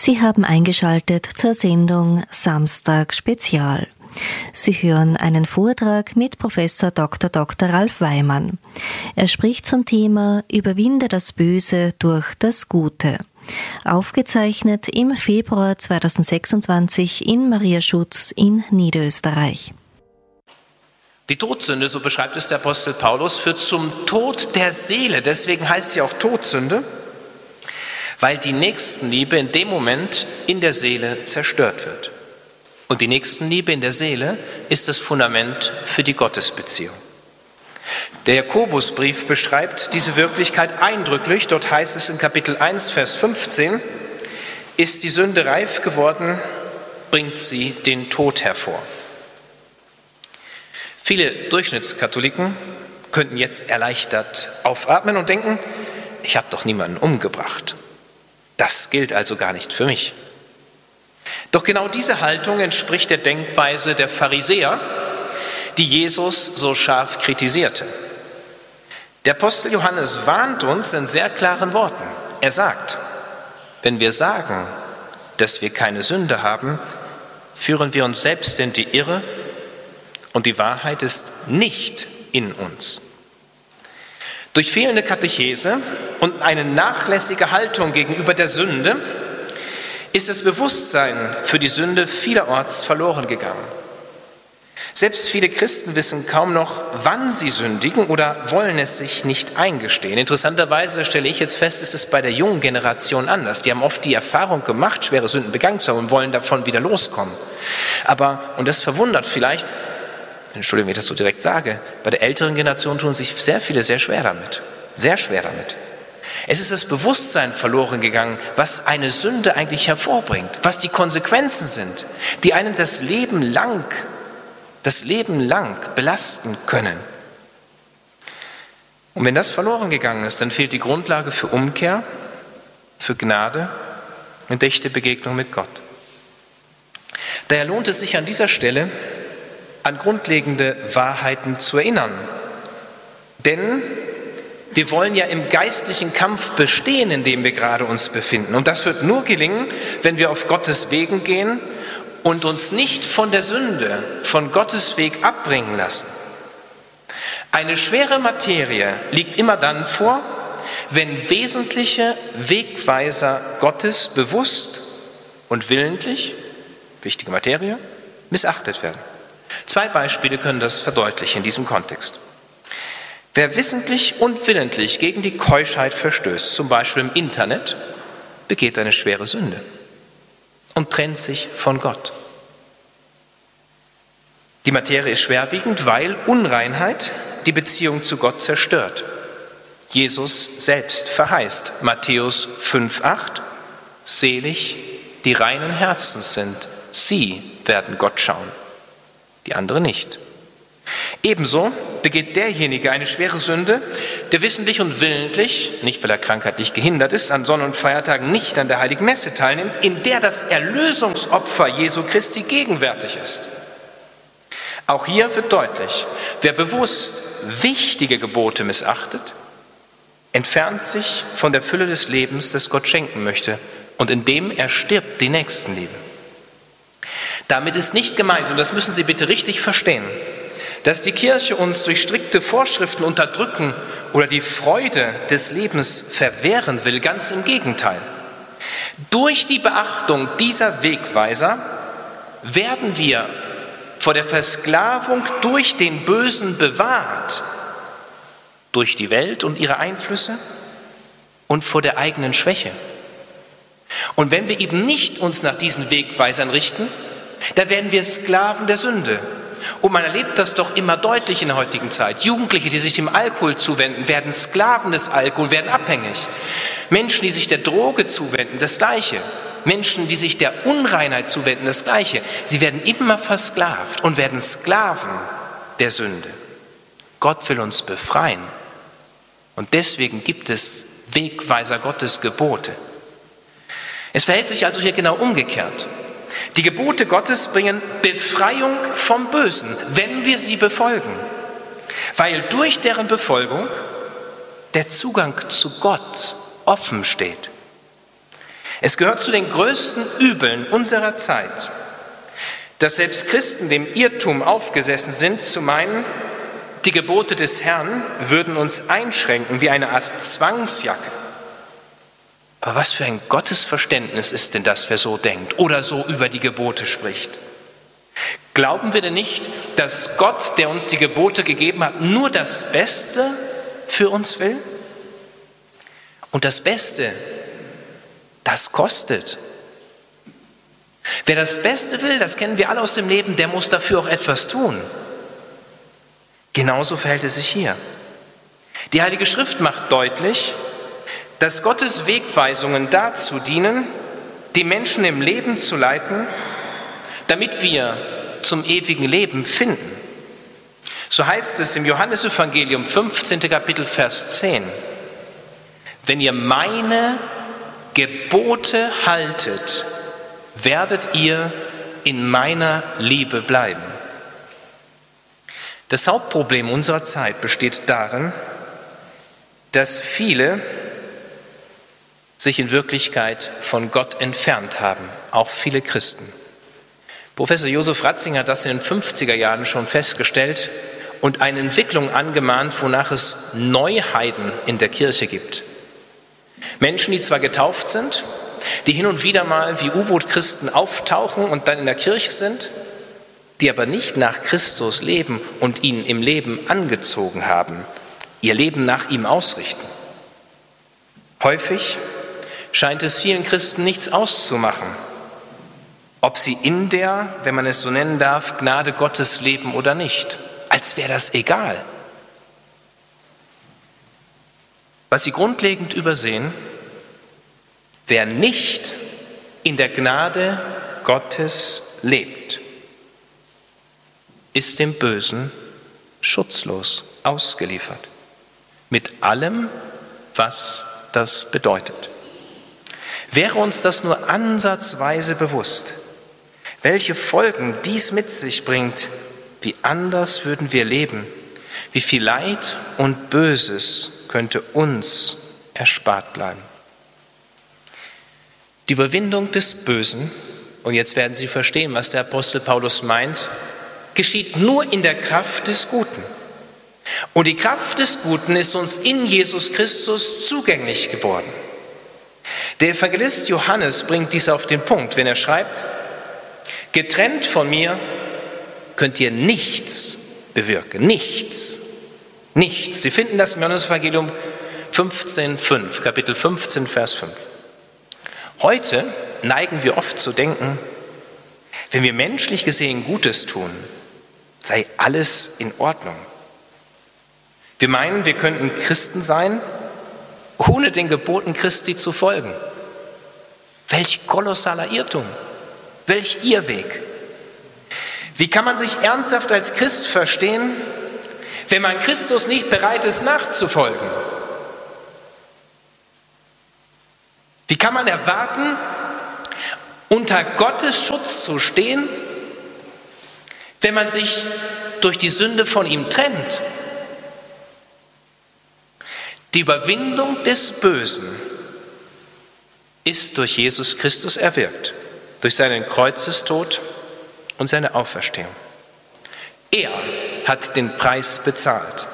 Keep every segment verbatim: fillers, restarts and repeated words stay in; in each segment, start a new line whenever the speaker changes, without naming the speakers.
Sie haben eingeschaltet zur Sendung Samstag Spezial. Sie hören einen Vortrag mit Professor Doktor Doktor Ralf Weimann. Er spricht zum Thema Überwinde das Böse durch das Gute. Aufgezeichnet im Februar zweitausendsechsundzwanzig in Mariaschutz in Niederösterreich.
Die Todsünde, so beschreibt es der Apostel Paulus, führt zum Tod der Seele. Deswegen heißt sie auch Todsünde, weil die Nächstenliebe in dem Moment in der Seele zerstört wird. Und die Nächstenliebe in der Seele ist das Fundament für die Gottesbeziehung. Der Jakobusbrief beschreibt diese Wirklichkeit eindrücklich. Dort heißt es in Kapitel eins, Vers fünfzehn, ist die Sünde reif geworden, bringt sie den Tod hervor. Viele Durchschnittskatholiken könnten jetzt erleichtert aufatmen und denken, ich habe doch niemanden umgebracht. Das gilt also gar nicht für mich. Doch genau diese Haltung entspricht der Denkweise der Pharisäer, die Jesus so scharf kritisierte. Der Apostel Johannes warnt uns in sehr klaren Worten. Er sagt, wenn wir sagen, dass wir keine Sünde haben, führen wir uns selbst in die Irre und die Wahrheit ist nicht in uns. Durch fehlende Katechese und eine nachlässige Haltung gegenüber der Sünde ist das Bewusstsein für die Sünde vielerorts verloren gegangen. Selbst viele Christen wissen kaum noch, wann sie sündigen oder wollen es sich nicht eingestehen. Interessanterweise stelle ich jetzt fest, ist es bei der jungen Generation anders. Die haben oft die Erfahrung gemacht, schwere Sünden begangen zu haben und wollen davon wieder loskommen. Aber, und das verwundert vielleicht, Entschuldigung, wenn ich das so direkt sage, bei der älteren Generation tun sich sehr viele sehr schwer damit. Sehr schwer damit. Es ist das Bewusstsein verloren gegangen, was eine Sünde eigentlich hervorbringt, was die Konsequenzen sind, die einen das Leben lang, das Leben lang belasten können. Und wenn das verloren gegangen ist, dann fehlt die Grundlage für Umkehr, für Gnade und echte Begegnung mit Gott. Daher lohnt es sich an dieser Stelle, an grundlegende Wahrheiten zu erinnern. Denn wir wollen ja im geistlichen Kampf bestehen, in dem wir gerade uns befinden. Und das wird nur gelingen, wenn wir auf Gottes Wegen gehen und uns nicht von der Sünde, von Gottes Weg abbringen lassen. Eine schwere Materie liegt immer dann vor, wenn wesentliche Wegweiser Gottes bewusst und willentlich, wichtige Materie, missachtet werden. Zwei Beispiele können das verdeutlichen in diesem Kontext. Wer wissentlich und willentlich gegen die Keuschheit verstößt, zum Beispiel im Internet, begeht eine schwere Sünde und trennt sich von Gott. Die Materie ist schwerwiegend, weil Unreinheit die Beziehung zu Gott zerstört. Jesus selbst verheißt, Matthäus fünf, acht, selig, die reinen Herzens sind, sie werden Gott schauen. Die andere nicht. Ebenso begeht derjenige eine schwere Sünde, der wissentlich und willentlich, nicht weil er krankheitlich gehindert ist, an Sonn- und Feiertagen nicht an der Heiligen Messe teilnimmt, in der das Erlösungsopfer Jesu Christi gegenwärtig ist. Auch hier wird deutlich, wer bewusst wichtige Gebote missachtet, entfernt sich von der Fülle des Lebens, das Gott schenken möchte, und indem er stirbt die Nächstenliebe. Damit ist nicht gemeint, und das müssen Sie bitte richtig verstehen, dass die Kirche uns durch strikte Vorschriften unterdrücken oder die Freude des Lebens verwehren will. Ganz im Gegenteil. Durch die Beachtung dieser Wegweiser werden wir vor der Versklavung durch den Bösen bewahrt, durch die Welt und ihre Einflüsse und vor der eigenen Schwäche. Und wenn wir eben nicht uns nach diesen Wegweisern richten, da werden wir Sklaven der Sünde. Und man erlebt das doch immer deutlich in der heutigen Zeit. Jugendliche, die sich dem Alkohol zuwenden, werden Sklaven des Alkohols, werden abhängig. Menschen, die sich der Droge zuwenden, das Gleiche. Menschen, die sich der Unreinheit zuwenden, das Gleiche. Sie werden immer versklavt und werden Sklaven der Sünde. Gott will uns befreien. Und deswegen gibt es Wegweiser Gottes Gebote. Es verhält sich also hier genau umgekehrt. Die Gebote Gottes bringen Befreiung vom Bösen, wenn wir sie befolgen, weil durch deren Befolgung der Zugang zu Gott offen steht. Es gehört zu den größten Übeln unserer Zeit, dass selbst Christen dem Irrtum aufgesessen sind, zu meinen, die Gebote des Herrn würden uns einschränken wie eine Art Zwangsjacke. Aber was für ein Gottesverständnis ist denn das, wer so denkt oder so über die Gebote spricht? Glauben wir denn nicht, dass Gott, der uns die Gebote gegeben hat, nur das Beste für uns will? Und das Beste, das kostet. Wer das Beste will, das kennen wir alle aus dem Leben, der muss dafür auch etwas tun. Genauso verhält es sich hier. Die Heilige Schrift macht deutlich, dass Gottes Wegweisungen dazu dienen, die Menschen im Leben zu leiten, damit wir zum ewigen Leben finden. So heißt es im Johannesevangelium, fünfzehnten Kapitel, Vers zehn. Wenn ihr meine Gebote haltet, werdet ihr in meiner Liebe bleiben. Das Hauptproblem unserer Zeit besteht darin, dass viele sich in Wirklichkeit von Gott entfernt haben, auch viele Christen. Professor Josef Ratzinger hat das in den fünfziger Jahren schon festgestellt und eine Entwicklung angemahnt, wonach es Neuheiden in der Kirche gibt. Menschen, die zwar getauft sind, die hin und wieder mal wie U-Boot-Christen auftauchen und dann in der Kirche sind, die aber nicht nach Christus leben und ihn im Leben angezogen haben, ihr Leben nach ihm ausrichten. Häufig scheint es vielen Christen nichts auszumachen, ob sie in der, wenn man es so nennen darf, Gnade Gottes leben oder nicht, als wäre das egal. Was sie grundlegend übersehen: Wer nicht in der Gnade Gottes lebt, ist dem Bösen schutzlos ausgeliefert. Mit allem, was das bedeutet. Wäre uns das nur ansatzweise bewusst, welche Folgen dies mit sich bringt, wie anders würden wir leben, wie viel Leid und Böses könnte uns erspart bleiben. Die Überwindung des Bösen, und jetzt werden Sie verstehen, was der Apostel Paulus meint, geschieht nur in der Kraft des Guten. Und die Kraft des Guten ist uns in Jesus Christus zugänglich geworden. Der Evangelist Johannes bringt dies auf den Punkt, wenn er schreibt: Getrennt von mir könnt ihr nichts bewirken, nichts, nichts. Sie finden das im Johannesevangelium fünfzehn, fünf, Kapitel fünfzehn, Vers fünf. Heute neigen wir oft zu denken, wenn wir menschlich gesehen Gutes tun, sei alles in Ordnung. Wir meinen, wir könnten Christen sein, ohne den Geboten Christi zu folgen. Welch kolossaler Irrtum, welch Irrweg. Wie kann man sich ernsthaft als Christ verstehen, wenn man Christus nicht bereit ist, nachzufolgen? Wie kann man erwarten, unter Gottes Schutz zu stehen, wenn man sich durch die Sünde von ihm trennt? Die Überwindung des Bösen ist durch Jesus Christus erwirkt, durch seinen Kreuzestod und seine Auferstehung. Er hat den Preis bezahlt.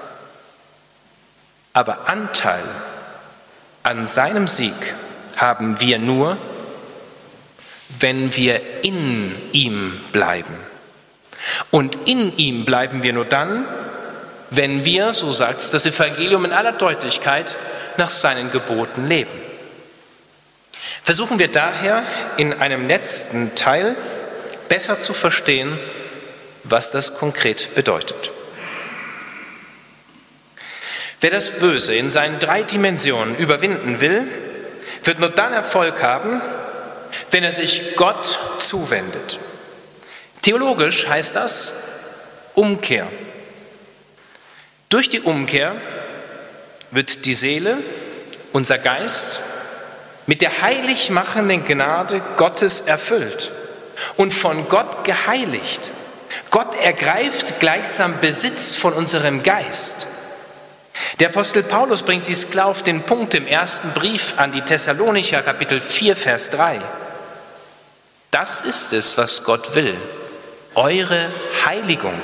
Aber Anteil an seinem Sieg haben wir nur, wenn wir in ihm bleiben. Und in ihm bleiben wir nur dann, wenn wir, so sagt es das Evangelium in aller Deutlichkeit, nach seinen Geboten leben. Versuchen wir daher in einem letzten Teil besser zu verstehen, was das konkret bedeutet. Wer das Böse in seinen drei Dimensionen überwinden will, wird nur dann Erfolg haben, wenn er sich Gott zuwendet. Theologisch heißt das Umkehr. Durch die Umkehr wird die Seele, unser Geist, mit der heilig machenden Gnade Gottes erfüllt und von Gott geheiligt. Gott ergreift gleichsam Besitz von unserem Geist. Der Apostel Paulus bringt dies klar auf den Punkt im ersten Brief an die Thessalonicher, Kapitel vier, Vers drei. Das ist es, was Gott will, eure Heiligung.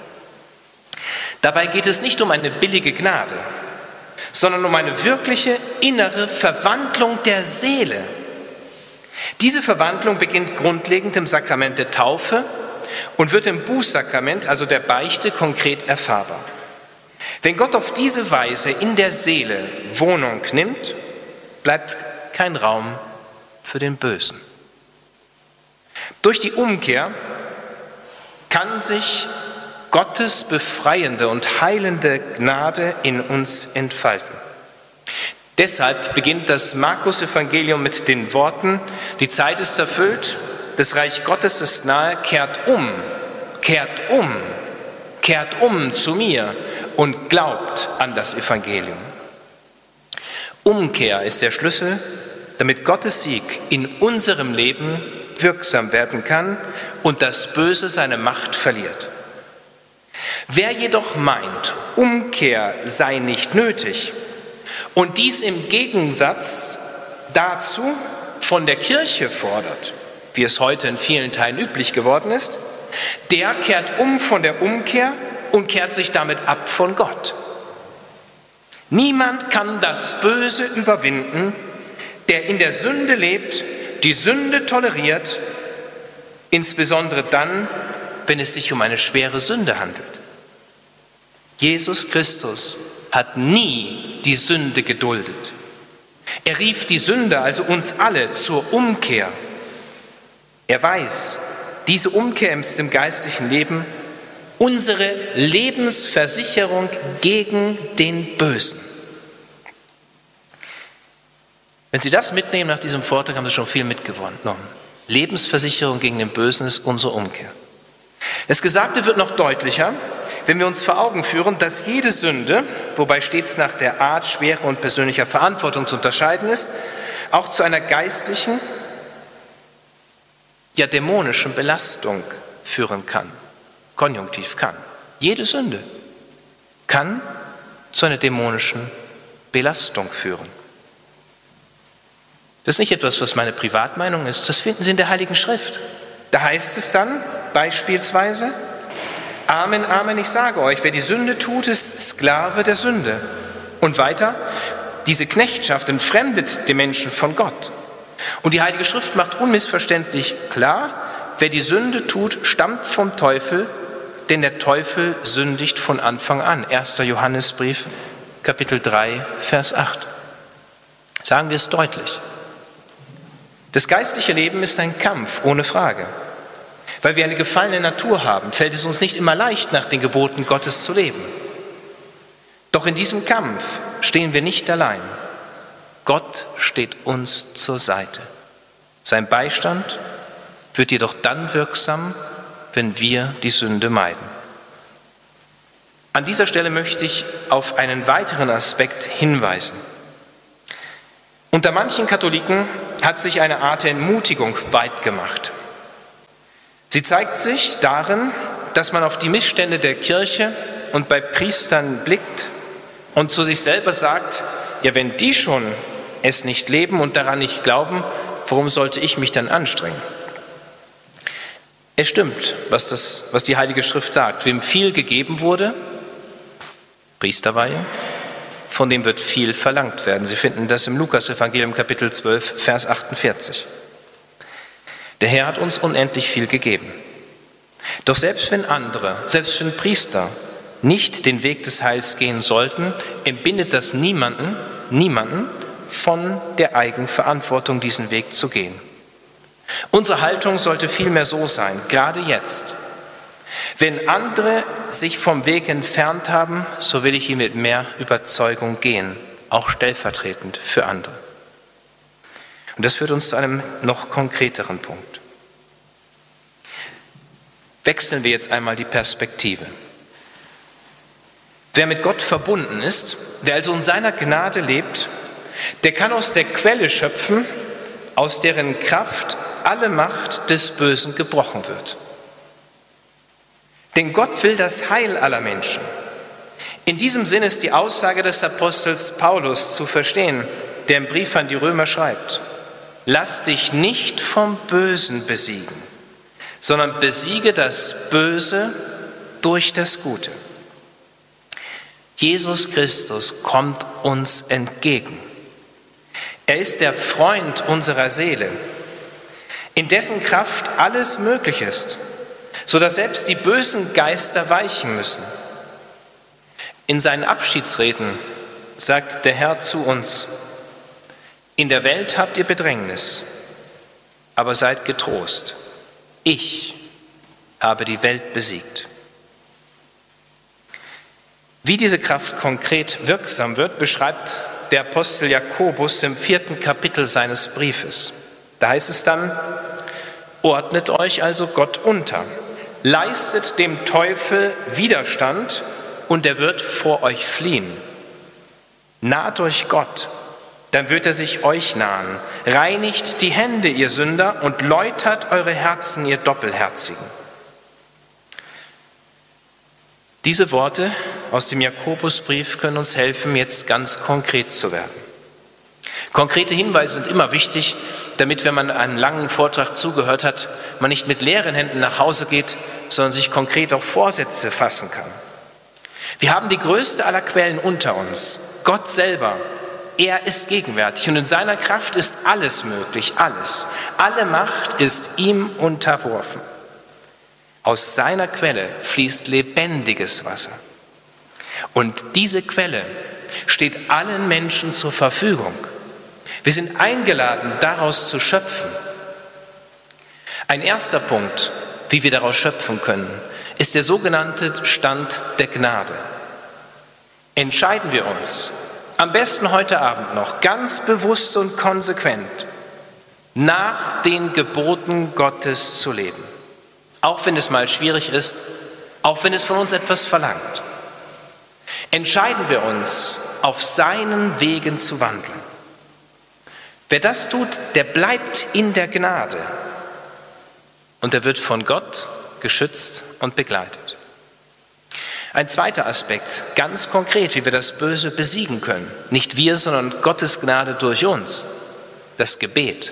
Dabei geht es nicht um eine billige Gnade, sondern um eine wirkliche innere Verwandlung der Seele. Diese Verwandlung beginnt grundlegend im Sakrament der Taufe und wird im Bußsakrament, also der Beichte, konkret erfahrbar. Wenn Gott auf diese Weise in der Seele Wohnung nimmt, bleibt kein Raum für den Bösen. Durch die Umkehr kann sich Gottes befreiende und heilende Gnade in uns entfalten. Deshalb beginnt das Markus-Evangelium mit den Worten: Die Zeit ist erfüllt, das Reich Gottes ist nahe, kehrt um, kehrt um, kehrt um zu mir und glaubt an das Evangelium. Umkehr ist der Schlüssel, damit Gottes Sieg in unserem Leben wirksam werden kann und das Böse seine Macht verliert. Wer jedoch meint, Umkehr sei nicht nötig und dies im Gegensatz dazu von der Kirche fordert, wie es heute in vielen Teilen üblich geworden ist, der kehrt um von der Umkehr und kehrt sich damit ab von Gott. Niemand kann das Böse überwinden, der in der Sünde lebt, die Sünde toleriert, insbesondere dann, wenn es sich um eine schwere Sünde handelt. Jesus Christus hat nie die Sünde geduldet. Er rief die Sünder, also uns alle, zur Umkehr. Er weiß, diese Umkehr ist im geistlichen Leben unsere Lebensversicherung gegen den Bösen. Wenn Sie das mitnehmen nach diesem Vortrag, haben Sie schon viel mitgenommen. Lebensversicherung gegen den Bösen ist unsere Umkehr. Das Gesagte wird noch deutlicher, wenn wir uns vor Augen führen, dass jede Sünde, wobei stets nach der Art, Schwere und persönlicher Verantwortung zu unterscheiden ist, auch zu einer geistlichen, ja dämonischen Belastung führen kann. Konjunktiv kann. Jede Sünde kann zu einer dämonischen Belastung führen. Das ist nicht etwas, was meine Privatmeinung ist, das finden Sie in der Heiligen Schrift. Da heißt es dann beispielsweise: Amen, Amen, ich sage euch, wer die Sünde tut, ist Sklave der Sünde. Und weiter: Diese Knechtschaft entfremdet den Menschen von Gott. Und die Heilige Schrift macht unmissverständlich klar, wer die Sünde tut, stammt vom Teufel, denn der Teufel sündigt von Anfang an. erster Johannesbrief, Kapitel drei, Vers acht. Sagen wir es deutlich. Das geistliche Leben ist ein Kampf, ohne Frage. Weil wir eine gefallene Natur haben, fällt es uns nicht immer leicht, nach den Geboten Gottes zu leben. Doch in diesem Kampf stehen wir nicht allein. Gott steht uns zur Seite. Sein Beistand wird jedoch dann wirksam, wenn wir die Sünde meiden. An dieser Stelle möchte ich auf einen weiteren Aspekt hinweisen. Unter manchen Katholiken hat sich eine Art Entmutigung breit gemacht. Sie zeigt sich darin, dass man auf die Missstände der Kirche und bei Priestern blickt und zu sich selber sagt: Ja, wenn die schon es nicht leben und daran nicht glauben, warum sollte ich mich dann anstrengen? Es stimmt, was, das, was die Heilige Schrift sagt. Wem viel gegeben wurde, Priesterweihe, von dem wird viel verlangt werden. Sie finden das im Lukas-Evangelium, Kapitel zwölf, Vers achtundvierzig. Der Herr hat uns unendlich viel gegeben. Doch selbst wenn andere, selbst wenn Priester nicht den Weg des Heils gehen sollten, entbindet das niemanden, niemanden von der Eigenverantwortung, diesen Weg zu gehen. Unsere Haltung sollte vielmehr so sein, gerade jetzt: Wenn andere sich vom Weg entfernt haben, so will ich ihn mit mehr Überzeugung gehen, auch stellvertretend für andere. Und das führt uns zu einem noch konkreteren Punkt. Wechseln wir jetzt einmal die Perspektive. Wer mit Gott verbunden ist, wer also in seiner Gnade lebt, der kann aus der Quelle schöpfen, aus deren Kraft alle Macht des Bösen gebrochen wird. Denn Gott will das Heil aller Menschen. In diesem Sinn ist die Aussage des Apostels Paulus zu verstehen, der im Brief an die Römer schreibt: Lass dich nicht vom Bösen besiegen, sondern besiege das Böse durch das Gute. Jesus Christus kommt uns entgegen. Er ist der Freund unserer Seele, in dessen Kraft alles möglich ist, sodass selbst die bösen Geister weichen müssen. In seinen Abschiedsreden sagt der Herr zu uns: In der Welt habt ihr Bedrängnis, aber seid getrost. Ich habe die Welt besiegt. Wie diese Kraft konkret wirksam wird, beschreibt der Apostel Jakobus im vierten Kapitel seines Briefes. Da heißt es dann: Ordnet euch also Gott unter, leistet dem Teufel Widerstand, und er wird vor euch fliehen. Naht euch Gott, dann wird er sich euch nahen. Reinigt die Hände, ihr Sünder, und läutert eure Herzen, ihr Doppelherzigen. Diese Worte aus dem Jakobusbrief können uns helfen, jetzt ganz konkret zu werden. Konkrete Hinweise sind immer wichtig, damit, wenn man einen langen Vortrag zugehört hat, man nicht mit leeren Händen nach Hause geht, sondern sich konkret auch Vorsätze fassen kann. Wir haben die größte aller Quellen unter uns, Gott selber. Er ist gegenwärtig und in seiner Kraft ist alles möglich, alles. Alle Macht ist ihm unterworfen. Aus seiner Quelle fließt lebendiges Wasser. Und diese Quelle steht allen Menschen zur Verfügung. Wir sind eingeladen, daraus zu schöpfen. Ein erster Punkt, wie wir daraus schöpfen können, ist der sogenannte Stand der Gnade. Entscheiden wir uns, am besten heute Abend noch, ganz bewusst und konsequent, nach den Geboten Gottes zu leben. Auch wenn es mal schwierig ist, auch wenn es von uns etwas verlangt. Entscheiden wir uns, auf seinen Wegen zu wandeln. Wer das tut, der bleibt in der Gnade und er wird von Gott geschützt und begleitet. Ein zweiter Aspekt, ganz konkret, wie wir das Böse besiegen können. Nicht wir, sondern Gottes Gnade durch uns. Das Gebet.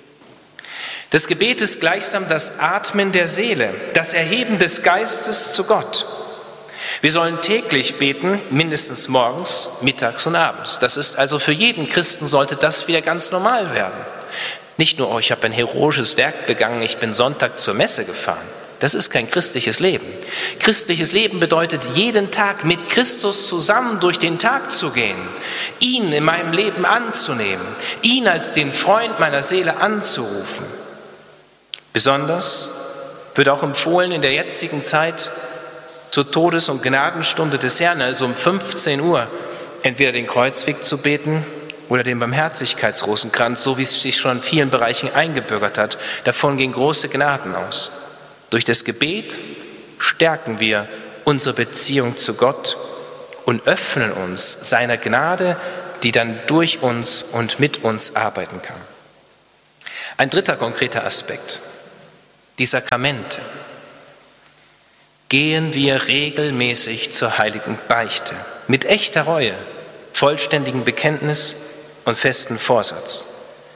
Das Gebet ist gleichsam das Atmen der Seele, das Erheben des Geistes zu Gott. Wir sollen täglich beten, mindestens morgens, mittags und abends. Das ist also für jeden Christen, sollte das wieder ganz normal werden. Nicht nur, oh, ich habe ein heroisches Werk begangen, ich bin Sonntag zur Messe gefahren. Das ist kein christliches Leben. Christliches Leben bedeutet, jeden Tag mit Christus zusammen durch den Tag zu gehen, ihn in meinem Leben anzunehmen, ihn als den Freund meiner Seele anzurufen. Besonders wird auch empfohlen, in der jetzigen Zeit zur Todes- und Gnadenstunde des Herrn, also um fünfzehn Uhr, entweder den Kreuzweg zu beten oder den Barmherzigkeitsrosenkranz, so wie es sich schon in vielen Bereichen eingebürgert hat. Davon gehen große Gnaden aus. Durch das Gebet stärken wir unsere Beziehung zu Gott und öffnen uns seiner Gnade, die dann durch uns und mit uns arbeiten kann. Ein dritter konkreter Aspekt, die Sakramente. Gehen wir regelmäßig zur heiligen Beichte, mit echter Reue, vollständigem Bekenntnis und festem Vorsatz.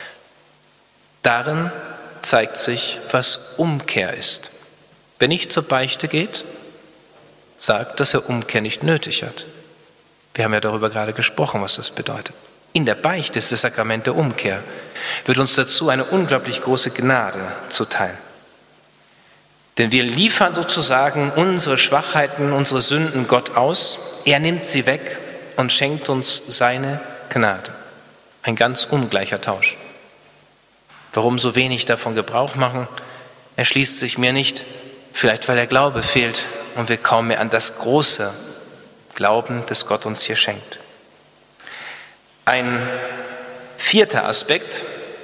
Darin zeigt sich, was Umkehr ist. Wer nicht zur Beichte geht, sagt, dass er Umkehr nicht nötig hat. Wir haben ja darüber gerade gesprochen, was das bedeutet. In der Beichte ist das Sakrament der Umkehr, wird uns dazu eine unglaublich große Gnade zuteil. Denn wir liefern sozusagen unsere Schwachheiten, unsere Sünden Gott aus. Er nimmt sie weg und schenkt uns seine Gnade. Ein ganz ungleicher Tausch. Warum so wenig davon Gebrauch machen, erschließt sich mir nicht. Vielleicht, weil der Glaube fehlt und wir kaum mehr an das große Glauben, das Gott uns hier schenkt. Ein vierter Aspekt,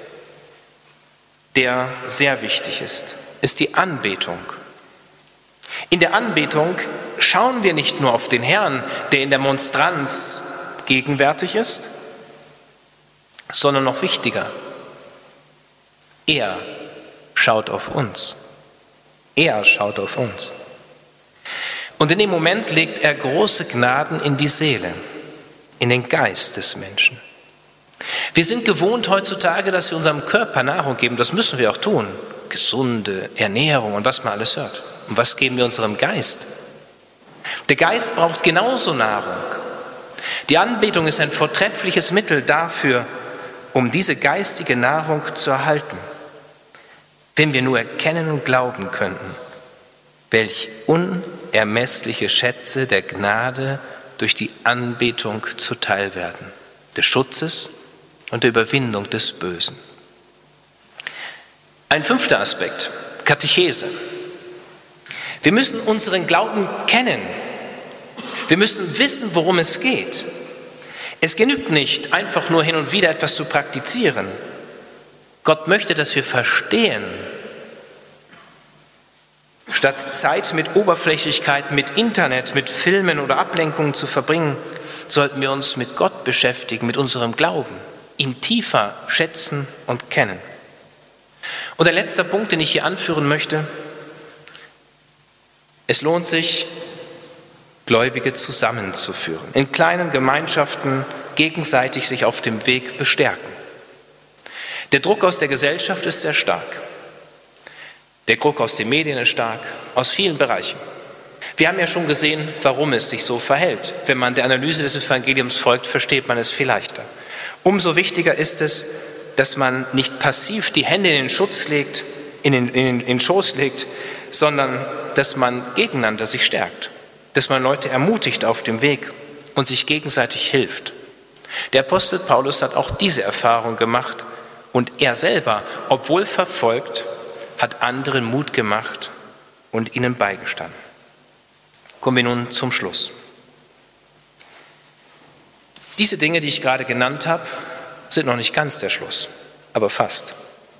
der sehr wichtig ist, ist die Anbetung. In der Anbetung schauen wir nicht nur auf den Herrn, der in der Monstranz gegenwärtig ist, sondern noch wichtiger, er schaut auf uns. Er schaut auf uns. Und in dem Moment legt er große Gnaden in die Seele, in den Geist des Menschen. Wir sind gewohnt heutzutage, dass wir unserem Körper Nahrung geben. Das müssen wir auch tun. Gesunde Ernährung und was man alles hört. Und was geben wir unserem Geist? Der Geist braucht genauso Nahrung. Die Anbetung ist ein vortreffliches Mittel dafür, um diese geistige Nahrung zu erhalten. Wenn wir nur erkennen und glauben könnten, welch unermessliche Schätze der Gnade durch die Anbetung zuteil werden, des Schutzes und der Überwindung des Bösen. Ein fünfter Aspekt, Katechese. Wir müssen unseren Glauben kennen. Wir müssen wissen, worum es geht. Es genügt nicht, einfach nur hin und wieder etwas zu praktizieren. Gott möchte, dass wir verstehen. Statt Zeit mit Oberflächlichkeit, mit Internet, mit Filmen oder Ablenkungen zu verbringen, sollten wir uns mit Gott beschäftigen, mit unserem Glauben, ihn tiefer schätzen und kennen. Und der letzte Punkt, den ich hier anführen möchte: Es lohnt sich, Gläubige zusammenzuführen, in kleinen Gemeinschaften gegenseitig sich auf dem Weg bestärken. Der Druck aus der Gesellschaft ist sehr stark. Der Druck aus den Medien ist stark, aus vielen Bereichen. Wir haben ja schon gesehen, warum es sich so verhält. Wenn man der Analyse des Evangeliums folgt, versteht man es viel leichter. Umso wichtiger ist es, dass man nicht passiv die Hände in den Schutz legt, in den, in den, in den Schoß legt, sondern dass man gegeneinander sich stärkt, dass man Leute ermutigt auf dem Weg und sich gegenseitig hilft. Der Apostel Paulus hat auch diese Erfahrung gemacht und er selber, obwohl verfolgt, hat anderen Mut gemacht und ihnen beigestanden. Kommen wir nun zum Schluss. Diese Dinge, die ich gerade genannt habe, sind noch nicht ganz der Schluss, aber fast.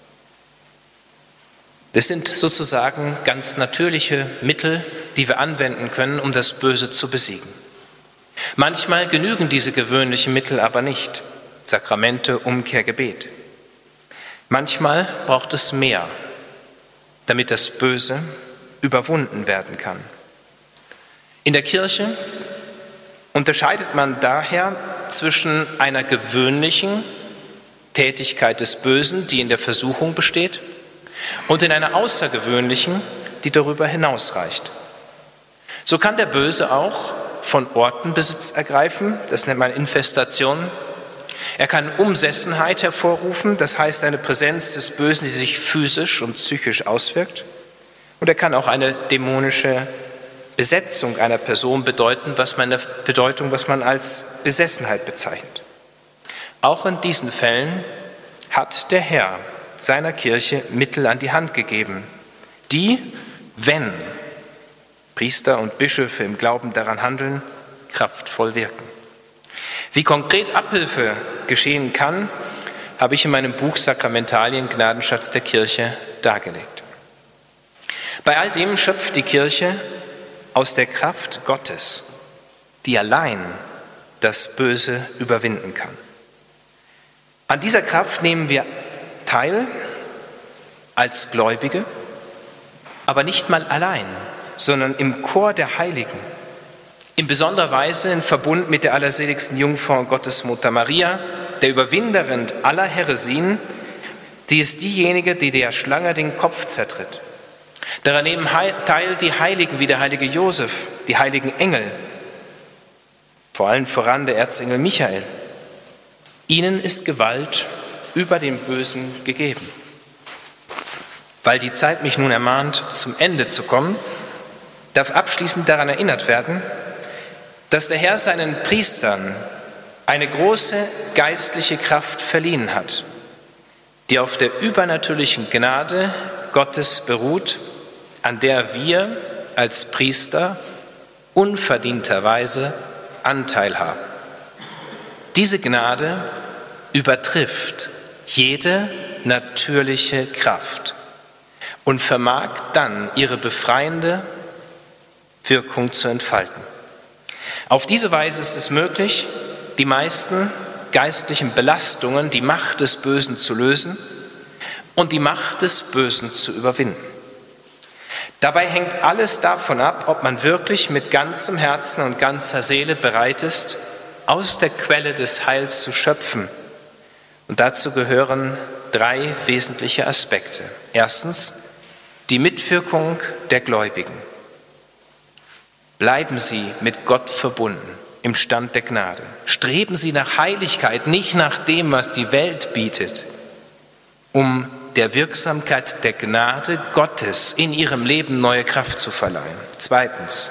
Das sind sozusagen ganz natürliche Mittel, die wir anwenden können, um das Böse zu besiegen. Manchmal genügen diese gewöhnlichen Mittel aber nicht. Sakramente, Umkehr, Gebet. Manchmal braucht es mehr, damit das Böse überwunden werden kann. In der Kirche unterscheidet man daher zwischen einer gewöhnlichen Tätigkeit des Bösen, die in der Versuchung besteht, und in einer außergewöhnlichen, die darüber hinausreicht. So kann der Böse auch von Orten Besitz ergreifen, das nennt man Infestation. Er kann Umsessenheit hervorrufen, das heißt eine Präsenz des Bösen, die sich physisch und psychisch auswirkt. Und er kann auch eine dämonische Besetzung einer Person bedeuten, was man, Bedeutung, was man als Besessenheit bezeichnet. Auch in diesen Fällen hat der Herr seiner Kirche Mittel an die Hand gegeben, die, wenn Priester und Bischöfe im Glauben daran handeln, kraftvoll wirken. Wie konkret Abhilfe geschehen kann, habe ich in meinem Buch Sakramentalien, Gnadenschatz der Kirche dargelegt. Bei all dem schöpft die Kirche aus der Kraft Gottes, die allein das Böse überwinden kann. An dieser Kraft nehmen wir teil als Gläubige, aber nicht mal allein, sondern im Chor der Heiligen, in besonderer Weise in Verbund mit der allerseligsten Jungfrau und Gottesmutter Maria, der Überwinderin aller Häresien, die ist diejenige, die der Schlange den Kopf zertritt. Daran nehmen teil die Heiligen wie der heilige Josef, die heiligen Engel, vor allem voran der Erzengel Michael. Ihnen ist Gewalt über den Bösen gegeben. Weil die Zeit mich nun ermahnt, zum Ende zu kommen, darf abschließend daran erinnert werden, dass der Herr seinen Priestern eine große geistliche Kraft verliehen hat, die auf der übernatürlichen Gnade Gottes beruht, an der wir als Priester unverdienterweise Anteil haben. Diese Gnade übertrifft jede natürliche Kraft und vermag dann ihre befreiende Wirkung zu entfalten. Auf diese Weise ist es möglich, die meisten geistlichen Belastungen, die Macht des Bösen zu lösen und die Macht des Bösen zu überwinden. Dabei hängt alles davon ab, ob man wirklich mit ganzem Herzen und ganzer Seele bereit ist, aus der Quelle des Heils zu schöpfen. Und dazu gehören drei wesentliche Aspekte. Erstens, die Mitwirkung der Gläubigen. Bleiben Sie mit Gott verbunden im Stand der Gnade. Streben Sie nach Heiligkeit, nicht nach dem, was die Welt bietet, um der Wirksamkeit der Gnade Gottes in Ihrem Leben neue Kraft zu verleihen. Zweitens,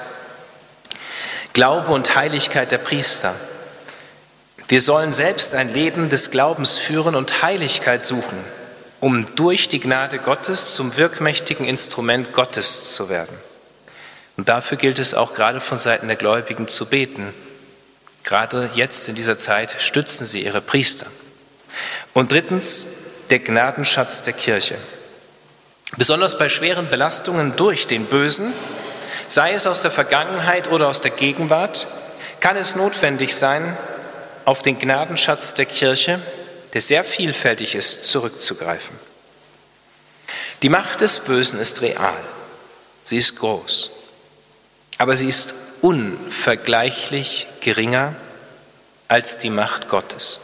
Glaube und Heiligkeit der Priester. Wir sollen selbst ein Leben des Glaubens führen und Heiligkeit suchen, um durch die Gnade Gottes zum wirkmächtigen Instrument Gottes zu werden. Und dafür gilt es auch gerade von Seiten der Gläubigen zu beten. Gerade jetzt in dieser Zeit stützen sie ihre Priester. Und drittens, der Gnadenschatz der Kirche. Besonders bei schweren Belastungen durch den Bösen, sei es aus der Vergangenheit oder aus der Gegenwart, kann es notwendig sein, auf den Gnadenschatz der Kirche, der sehr vielfältig ist, zurückzugreifen. Die Macht des Bösen ist real, sie ist groß, aber sie ist unvergleichlich geringer als die Macht Gottes.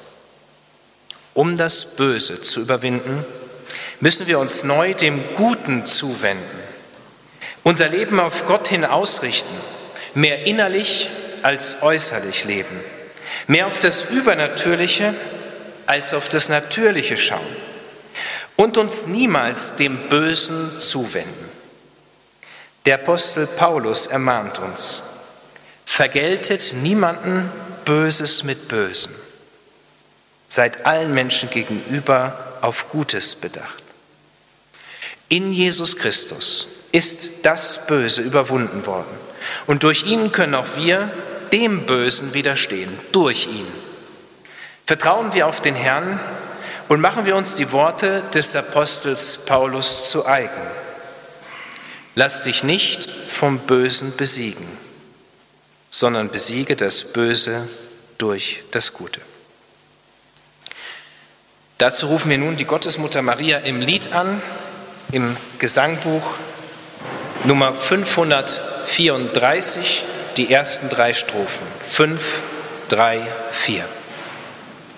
Um das Böse zu überwinden, müssen wir uns neu dem Guten zuwenden, unser Leben auf Gott hin ausrichten, mehr innerlich als äußerlich leben, mehr auf das Übernatürliche als auf das Natürliche schauen und uns niemals dem Bösen zuwenden. Der Apostel Paulus ermahnt uns: Vergeltet niemanden Böses mit Bösem. Seid allen Menschen gegenüber auf Gutes bedacht. In Jesus Christus ist das Böse überwunden worden. Und durch ihn können auch wir dem Bösen widerstehen, durch ihn. Vertrauen wir auf den Herrn und machen wir uns die Worte des Apostels Paulus zu eigen. Lass dich nicht vom Bösen besiegen, sondern besiege das Böse durch das Gute. Dazu rufen wir nun die Gottesmutter Maria im Lied an, im Gesangbuch Nummer fünfhundertvierunddreißig, die ersten drei Strophen. Fünf, drei, vier.